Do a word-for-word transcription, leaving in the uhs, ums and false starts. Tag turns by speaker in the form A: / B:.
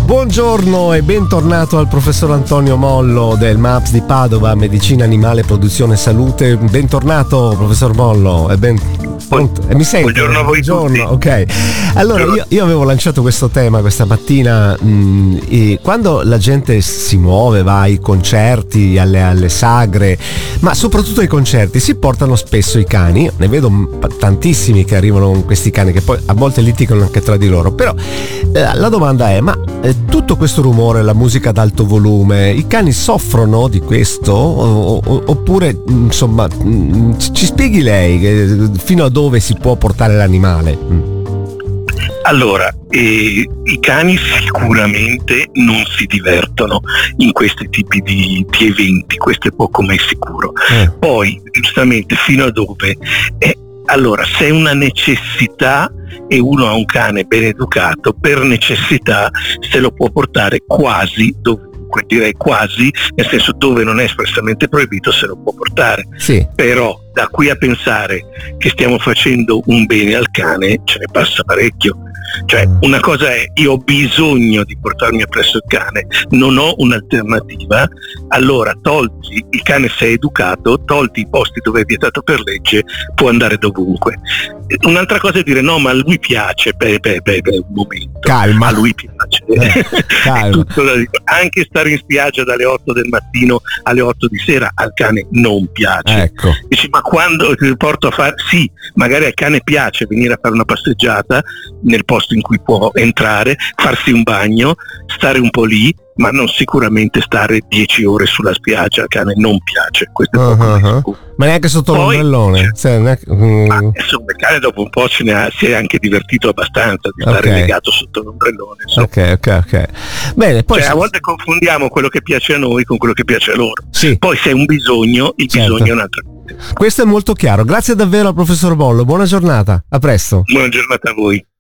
A: Buongiorno e bentornato al professor Antonio Mollo del MAPS di Padova, Medicina Animale, Produzione e Salute. Bentornato professor Mollo e ben pronto. E mi sente?
B: Buongiorno a voi tutti.
A: Ok. Allora io, io avevo lanciato questo tema questa mattina mh, e quando la gente si muove, va ai concerti, alle, alle sagre, ma soprattutto ai concerti, si portano spesso i cani. Ne vedo tantissimi che arrivano con questi cani che poi a volte litigano anche tra di loro. Però eh, la domanda è, ma eh, tutto questo rumore, la musica ad alto volume, i cani soffrono di questo o, o, oppure insomma ci spieghi lei che, fino a dove si può portare l'animale?
B: Allora, eh, i cani sicuramente non si divertono in questi tipi di, di eventi, questo è poco ma è sicuro. Eh. Poi, giustamente, fino a dove? Eh, allora, se è una necessità e uno ha un cane ben educato, per necessità se lo può portare quasi dovunque, direi quasi, nel senso dove non è espressamente proibito se lo può portare.
A: Sì.
B: Però da qui a pensare che stiamo facendo un bene al cane ce ne passa parecchio. Cioè, una cosa è, io ho bisogno di portarmi appresso il cane, non ho un'alternativa, allora tolti il cane, se è educato, tolti i posti dove è vietato per legge, può andare dovunque. Un'altra cosa è dire no, ma a lui piace, beh, beh, beh, beh un momento,
A: calma,
B: a lui piace,
A: eh, calma.
B: Tutto da dire. Anche stare in spiaggia dalle otto del mattino alle otto di sera al cane non piace.
A: Ecco.
B: Dici, ma quando ti porto a fare, sì, magari al cane piace venire a fare una passeggiata nel posto in cui può entrare, farsi un bagno, stare un po' lì, ma non sicuramente stare dieci ore sulla spiaggia, al cane non piace, questo è poco
A: uh-huh. uh-huh. Ma neanche sotto
B: Poi,
A: l'ombrellone, cioè, neanche, um...
B: ma insomma il cane dopo un po' se ne ha, si è anche divertito abbastanza di stare
A: okay.
B: legato sotto l'ombrellone, insomma.
A: ok ok ok bene, poi
B: cioè,
A: si...
B: a volte confondiamo quello che piace a noi con quello che piace a loro.
A: Sì.
B: Poi se è un bisogno, il
A: certo.
B: bisogno è un'altra cosa.
A: Questo è molto chiaro, grazie davvero al professor Mollo, buona giornata, a presto.
B: Buona giornata a voi.